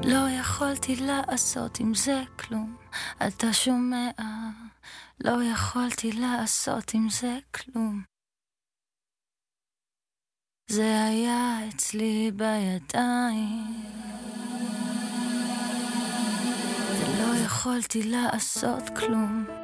לא יכולתי לעשות עם זה כלום, אתה שומע? לא יכולתי לעשות עם זה כלום. זה היה אצלי בידיים, ולא יכולתי לעשות כלום.